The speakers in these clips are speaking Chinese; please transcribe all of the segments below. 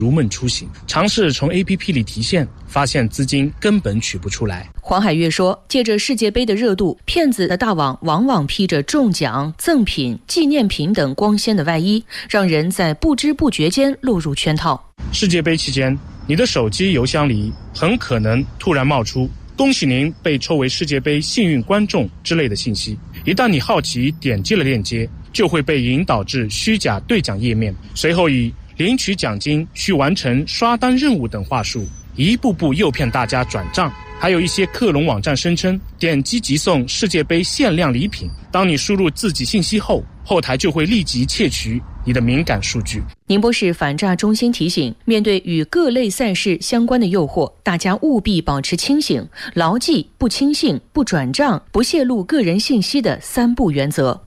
如梦初醒，尝试从 APP 里提现，发现资金根本取不出来。 黄海月说，借着世界杯的热度，骗子的大网往往披着中奖、赠品、纪念品等光鲜的外衣，让人在不知不觉间落入圈套。 世界杯期间，你的手机邮箱里很可能突然冒出恭喜您被抽为世界杯幸运观众之类的信息。一旦你好奇点击了链接，就会被引导至虚假兑奖页面，随后以领取奖金、需完成刷单任务等话术，一步步诱骗大家转账。还有一些克隆网站声称点击即送世界杯限量礼品，当你输入自己信息后，后台就会立即窃取你的敏感数据。 宁波市反诈中心提醒，面对与各类赛事相关的诱惑，大家务必保持清醒，牢记不轻信、不转账、不泄露个人信息的3不原则。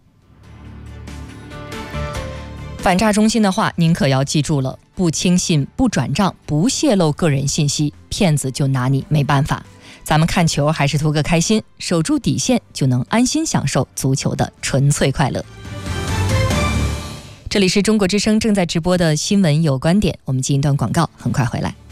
反诈中心的话您可要记住了，不轻信、不转账、不泄露个人信息，骗子就拿你没办法。咱们看球还是图个开心，守住底线就能安心享受足球的纯粹快乐。这里是中国之声正在直播的新闻有观点，我们进一段广告，很快回来。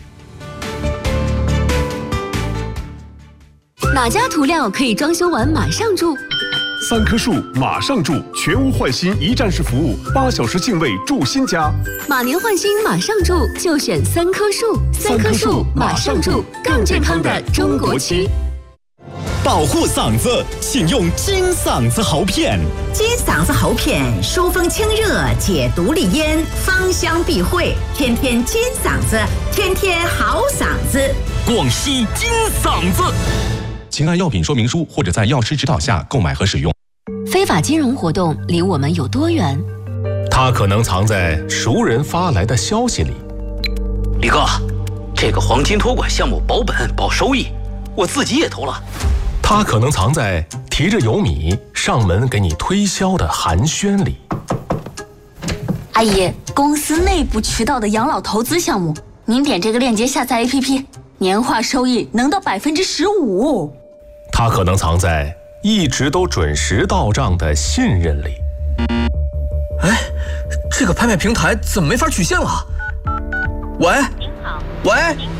哪家涂料可以装修完马上住 ？3棵树马上住，全屋换新一站式服务，8小时净位住新家。 马年换新马上住，就选3棵树。3棵树马上住，更健康的中国区。 保护嗓子，请用金嗓子喉片。 金嗓子喉片疏风清热，解毒利咽，芳香避秽，天天金嗓子，天天好嗓子。 广西金嗓子。请按药品说明书或者在药师指导下购买和使用。 非法金融活动离我们有多远？ 它可能藏在熟人发来的消息里。 李哥，这个黄金托管项目保本保收益，我自己也投了。 它可能藏在提着油米上门给你推销的寒暄里。 阿姨，公司内部渠道的养老投资项目，您点这个链接下载 APP， 年化收益能到15%。 它可能藏在一直都准时到账的信任里。 哎，这个拍卖平台怎么没法取现了？喂， 您好， 喂。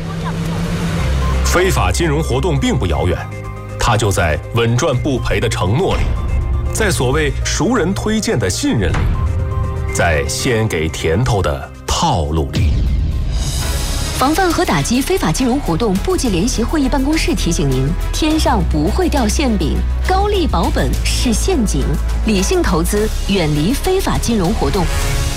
非法金融活动并不遥远，它就在稳赚不赔的承诺里，在所谓熟人推荐的信任里，在先给甜头的套路里。 防范和打击非法金融活动部级联席会议办公室提醒您：天上不会掉馅饼，高利保本是陷阱，理性投资，远离非法金融活动。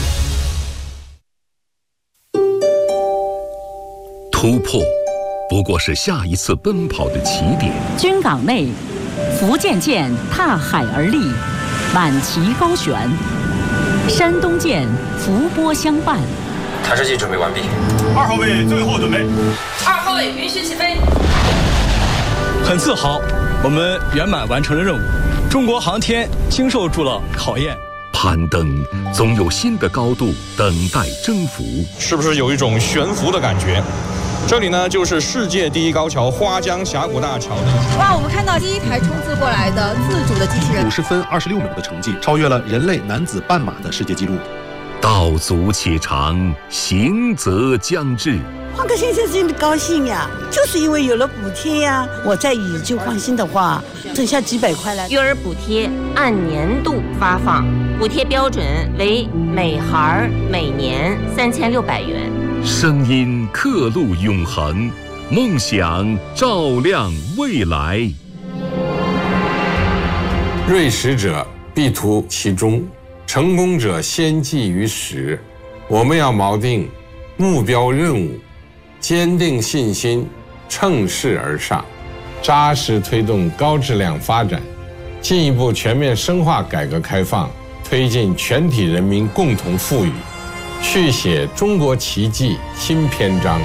突破不过是下一次奔跑的起点。 军港内，福建舰踏海而立，满旗高悬；山东舰伏波相伴。 探视器准备完毕 ，2号位最后准备 ，2号位允许起飞。 很自豪，我们圆满完成了任务，中国航天经受住了考验。 攀登总有新的高度等待征服， 是不是有一种悬浮的感觉？这里呢，就是世界第一高桥花江峡谷大桥的。 哇，我们看到第一台冲刺过来的自主的机器人， 50分26秒的成绩，超越了人类男子半马的世界纪录。 道阻且长，行则将至。 换个先生真的高兴呀，就是因为有了补贴呀。我再以旧换新的话，剩下几百块了。 育儿补贴按年度发放，补贴标准为每孩每年3600元。 声音刻录永恒，梦想照亮未来。 锐识者必图其中，成功者先记于始。我们要锚定目标任务，坚定信心，乘势而上，扎实推动高质量发展，进一步全面深化改革开放，推进全体人民共同富裕，续写中国奇迹新篇章。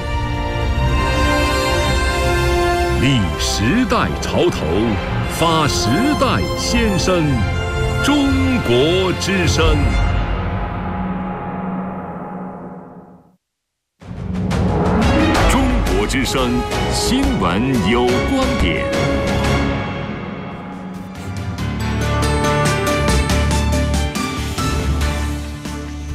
立时代潮头，发时代先声，中国之声。中国之声新闻有观点。 这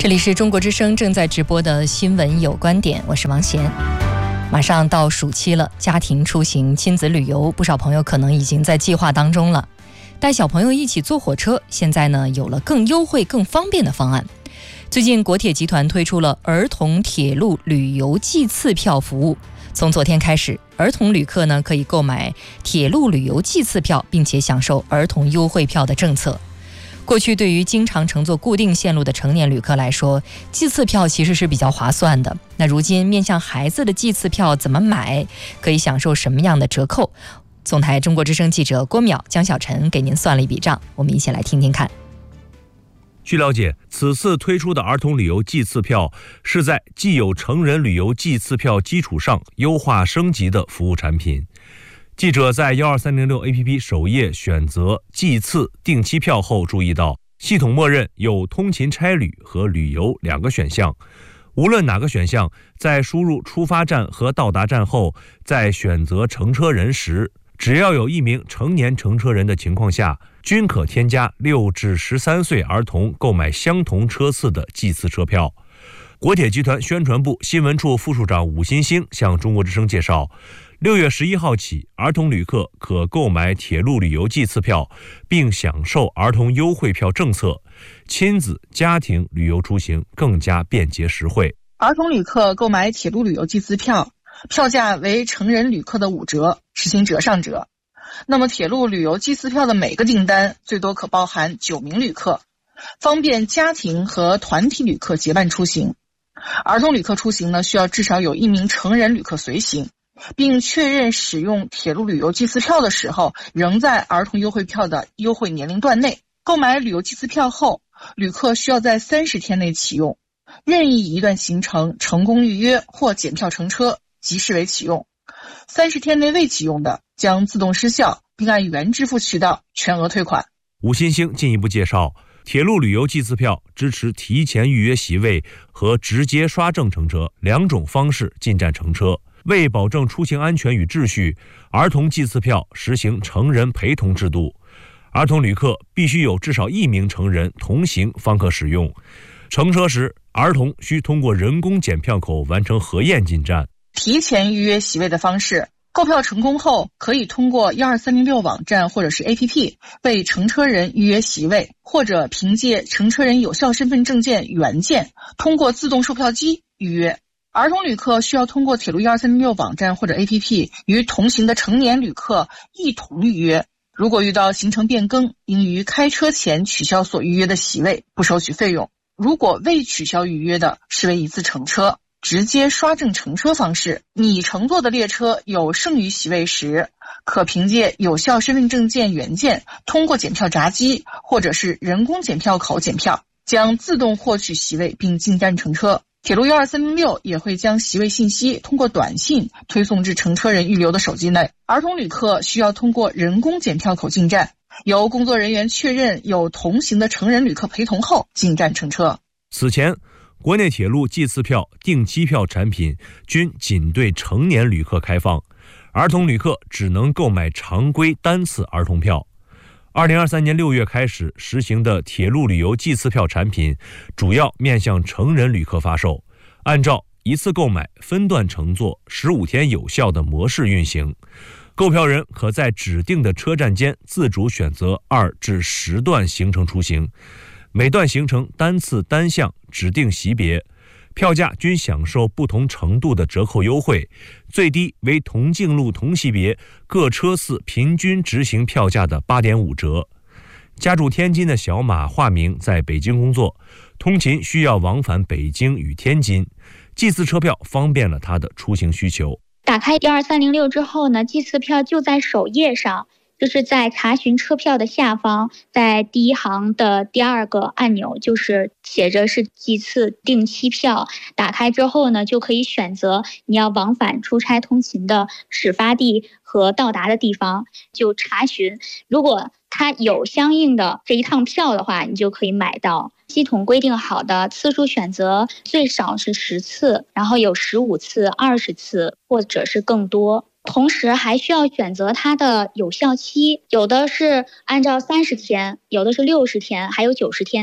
这里是中国之声正在直播的新闻有观点，我是王贤。马上到暑期了，家庭出行、亲子旅游，不少朋友可能已经在计划当中了。带小朋友一起坐火车，现在呢有了更优惠、更方便的方案。最近国铁集团推出了儿童铁路旅游季次票服务，从昨天开始，儿童旅客呢可以购买铁路旅游季次票，并且享受儿童优惠票的政策。过去对于经常乘坐固定线路的成年旅客来说，季次票其实是比较划算的。那如今面向孩子的季次票怎么买，可以享受什么样的折扣？总台中国之声记者郭淼、江小晨给您算了一笔账，我们一起来听听看。 据了解，此次推出的儿童旅游季次票是在既有成人旅游季次票基础上优化升级的服务产品。记者在12306 APP 首页选择季次定期票后注意到，系统默认有通勤差旅和旅游2个选项。无论哪个选项，在输入出发站和到达站后，在选择乘车人时，只要有1名成年乘车人的情况下，均可添加6至13岁儿童购买相同车次的季次车票。国铁集团宣传部新闻处副处长武新星向中国之声介绍，6月11号起，儿童旅客可购买铁路旅游季次票，并享受儿童优惠票政策，亲子家庭旅游出行更加便捷实惠。 儿童旅客购买铁路旅游季次票，票价为成人旅客的5折，实行折上折。那么铁路旅游季次票的每个订单最多可包含9名旅客，方便家庭和团体旅客结伴出行。儿童旅客出行呢，需要至少有1名成人旅客随行，并确认使用铁路旅游季次票的时候仍在儿童优惠票的优惠年龄段内。购买旅游季次票后，旅客需要在30天内启用，任意一段行程成功预约或检票乘车即视为启用，30天内未启用的将自动失效，并按原支付渠道全额退款。 吴新星进一步介绍，铁路旅游季次票支持提前预约席位和直接刷证乘车2种方式进站乘车。为保证出行安全与秩序，儿童季次票实行成人陪同制度，儿童旅客必须有至少1名成人同行方可使用。乘车时，儿童需通过人工检票口完成核验进站。 提前预约席位的方式，购票成功后，可以通过12306网站或者是 APP 为乘车人预约席位，或者凭借乘车人有效身份证件原件，通过自动售票机预约。儿童旅客需要通过铁路12306网站或者 APP 与同行的成年旅客一同预约。如果遇到行程变更，应于开车前取消所预约的席位，不收取费用。如果未取消预约的，视为一次乘车。直接刷证乘车方式，你乘坐的列车有剩余席位时，可凭借有效身份证件原件，通过检票闸机或者是人工检票口检票，将自动获取席位并进站乘车。铁路12306也会将席位信息通过短信推送至乘车人预留的手机内。儿童旅客需要通过人工检票口进站，由工作人员确认有同行的成人旅客陪同后进站乘车。 此前，国内铁路季次票、定期票产品均仅对成年旅客开放，儿童旅客只能购买常规单次儿童票。2023年6月开始实行的铁路旅游季次票产品，主要面向成人旅客发售，按照一次购买、分段乘坐、15天有效的模式运行。购票人可在指定的车站间自主选择2至10段行程出行，每段行程单次单项指定级别，票价均享受不同程度的折扣优惠，最低为同径路同级别各车次平均执行票价的 8.5 折。家住天津的小马化名在北京工作，通勤需要往返北京与天津，季次车票方便了他的出行需求。 打开12306之后呢，季次票就在首页上，就是在查询车票的下方，在第一行的第2个按钮，就是写着是季次定期票。打开之后呢，就可以选择你要往返出差通勤的始发地和到达的地方，就查询。如果它有相应的这一趟票的话，你就可以买到。系统规定好的次数选择最少是10次，然后有15次、20次或者是更多。同时还需要选择它的有效期，有的是按照30天，有的是60天，还有90天的。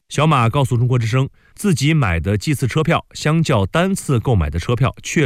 小马告诉中国之声，自己买的季次车票相较单次购买的车票确